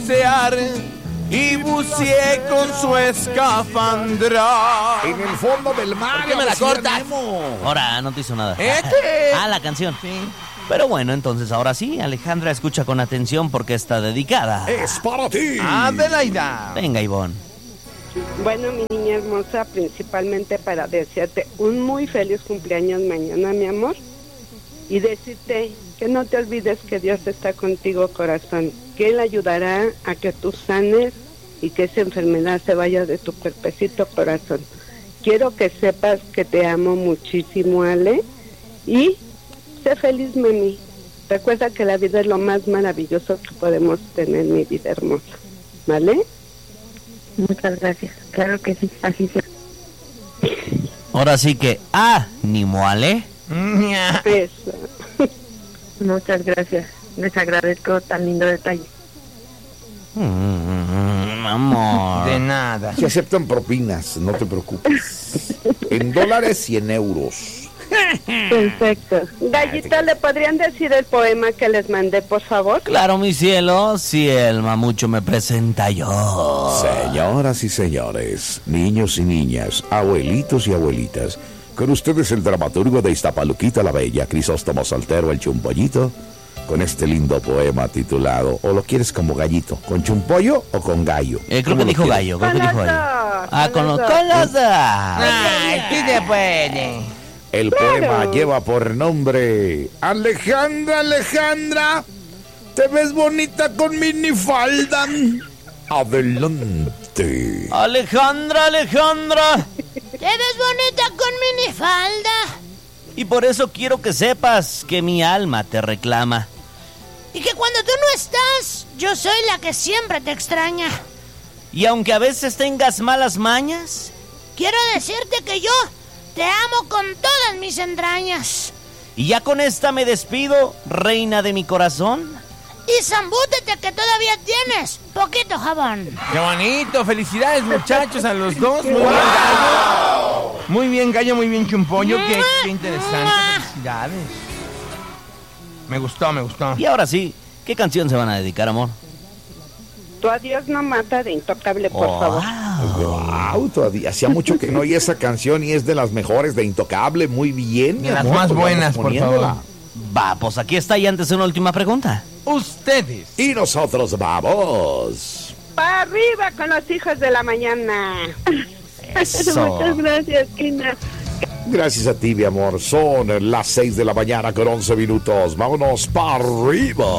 bucear y buceé con su escafandra. En el fondo del mar. ¿Por qué me la cortas? Ahora, no te hizo nada. ¿Qué? La canción. Sí. Pero bueno, entonces ahora sí, Alejandra, escucha con atención porque está dedicada. Es para ti. Adelaida. Venga, Ivonne. Bueno, mi niña hermosa, principalmente para desearte un muy feliz cumpleaños mañana, mi amor. Y decirte que no te olvides que Dios está contigo, corazón. Que Él ayudará a que tú sanes y que esa enfermedad se vaya de tu cuerpecito, corazón. Quiero que sepas que te amo muchísimo, Ale. Y sé feliz, mami. Recuerda que la vida es lo más maravilloso que podemos tener, mi vida hermosa. ¿Vale? Muchas gracias. Claro que sí, así será. Ahora sí que, ánimo, Ale. Eso. Muchas gracias. Les agradezco tan lindo detalle. Amor. De nada. Se aceptan propinas, no te preocupes. En dólares y en euros. Perfecto. Gallito, ¿le podrían decir el poema que les mandé, por favor? Claro, mi cielo, si el mamucho me presenta yo. Señoras y señores, niños y niñas, abuelitos y abuelitas, con ustedes el dramaturgo de Iztapaluquita la Bella, Crisóstomo Soltero, el Chumpollito, con este lindo poema titulado, ¿o lo quieres como gallito? ¿Con chumpollo o con gallo? Creo que dijo gallo, Con los dos. Con los dos. Ay, ¿qué te puede? El poema lleva por nombre Alejandra, Alejandra, te ves bonita con minifalda. Adelante. Alejandra, Alejandra. Te ves bonita con minifalda. Y por eso quiero que sepas que mi alma te reclama. Y que cuando tú no estás, yo soy la que siempre te extraña. Y aunque a veces tengas malas mañas, quiero decirte que yo te amo con todas mis entrañas. Y ya con esta me despido, reina de mi corazón. Y zambútete que todavía tienes poquito jabón. ¡Qué bonito! Felicidades, muchachos, a los dos. Muy bien, gallo. Muy bien, gallo, muy bien, chumpollo. Qué interesante. Felicidades. Me gustó, me gustó. Y ahora sí, ¿qué canción se van a dedicar, amor? Tu adiós no mata de Intocable, por favor. Wow, todavía hacía mucho que no oí esa canción y es de las mejores de Intocable. Muy bien, De las más buenas, por favor. Va, pues aquí está y antes una última pregunta. Ustedes. Y nosotros vamos. Para arriba con los hijos de la mañana. Eso. Muchas gracias, Kina. Gracias a ti, mi amor. Son las 6 de la mañana con 11 minutos. Vámonos para arriba.